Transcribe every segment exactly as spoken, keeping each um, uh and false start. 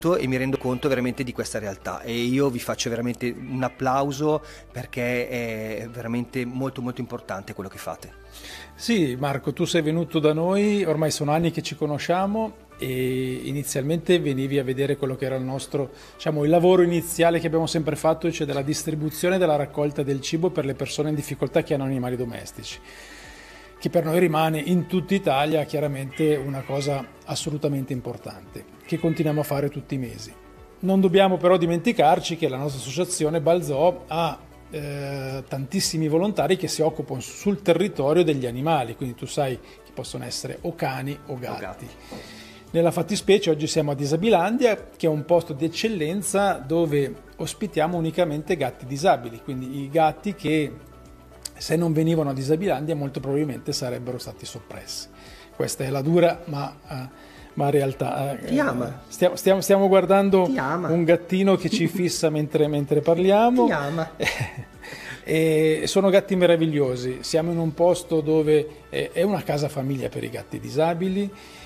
e mi rendo conto veramente di questa realtà e io vi faccio veramente un applauso perché è veramente molto molto importante quello che fate. Sì, Marco, tu sei venuto da noi, ormai sono anni che ci conosciamo e inizialmente venivi a vedere quello che era il nostro, diciamo, il lavoro iniziale che abbiamo sempre fatto, cioè della distribuzione e della raccolta del cibo per le persone in difficoltà che hanno animali domestici, che per noi rimane in tutta Italia chiaramente una cosa assolutamente importante, che continuiamo a fare tutti i mesi. Non dobbiamo però dimenticarci che la nostra associazione Balzò ha eh, tantissimi volontari che si occupano sul territorio degli animali, quindi tu sai che possono essere o cani o gatti. O gatti. Nella fattispecie oggi siamo a Disabilandia, che è un posto di eccellenza dove ospitiamo unicamente gatti disabili, quindi i gatti che se non venivano a Disabilandia molto probabilmente sarebbero stati soppressi. Questa è la dura ma, uh, ma realtà. Ti ama. Stiamo, stiamo, stiamo guardando Ti ama. Un gattino che ci fissa mentre, mentre parliamo. Ti ama. E sono gatti meravigliosi. Siamo in un posto dove è una casa famiglia per i gatti disabili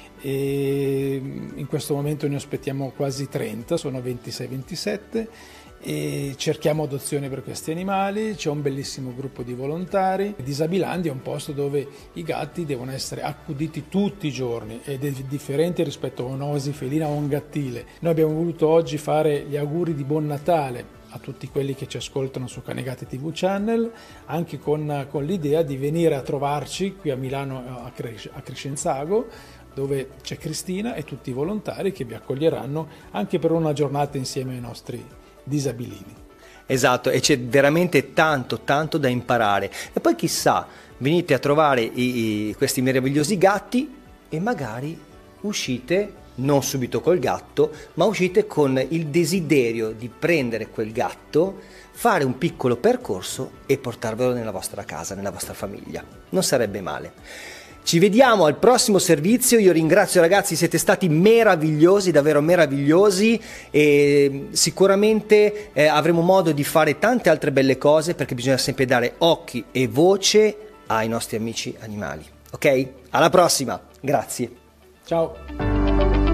e in questo momento ne ospitiamo quasi trenta, sono ventisei ventisette. E cerchiamo adozione per questi animali, c'è un bellissimo gruppo di volontari. Disabilandia è un posto dove i gatti devono essere accuditi tutti i giorni ed è differente rispetto a un'oasi felina o un gattile. Noi abbiamo voluto oggi fare gli auguri di buon Natale a tutti quelli che ci ascoltano su Canegatti tivù Channel, anche con, con l'idea di venire a trovarci qui a Milano a, Cres- a Crescenzago, dove c'è Cristina e tutti i volontari che vi accoglieranno anche per una giornata insieme ai nostri disabilini. Esatto, e c'è veramente tanto tanto da imparare e poi chissà venite a trovare i, i, questi meravigliosi gatti e magari uscite non subito col gatto ma uscite con il desiderio di prendere quel gatto, fare un piccolo percorso e portarvelo nella vostra casa, nella vostra famiglia. Non sarebbe male. Ci vediamo al prossimo servizio, io ringrazio ragazzi, siete stati meravigliosi, davvero meravigliosi e sicuramente eh, avremo modo di fare tante altre belle cose perché bisogna sempre dare occhi e voce ai nostri amici animali, ok? Alla prossima, grazie. Ciao.